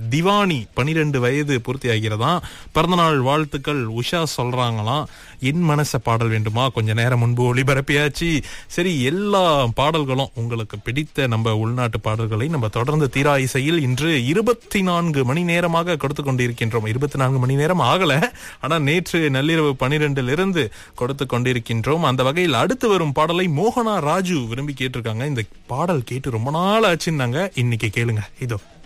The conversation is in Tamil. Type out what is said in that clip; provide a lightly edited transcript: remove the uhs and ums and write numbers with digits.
திவானி 12 வயது பூர்த்தி ஆகிறதா. பிறந்தநாள் வாழ்த்துக்கள் உஷா சொல்றாங்களாம். என் மனச பாடல் வேண்டுமா கொஞ்ச நேரம் முன்பு ஒளிபரப்பியாச்சு. சரி, எல்லா பாடல்களும் உங்களுக்கு பிடித்த நம்ம உள்நாட்டு பாடல்களை நம்ம தொடர்ந்து தீரா இசையில் இன்று 24 மணி நேரமாக கொடுத்து கொண்டிருக்கின்றோம். 24 மணி நேரம் ஆகல, ஆனா நேற்று நள்ளிரவு 12 கொடுத்து கொண்டிருக்கின்றோம். அந்த வகையில் அடுத்து வரும் பாடலை மோகனா ராஜு விரும்பி கேட்டிருக்காங்க. இந்த பாடல் கேட்டு ரொம்ப நாள் ஆச்சுன்னாங்க. இன்னைக்கு கேளுங்க இதோ.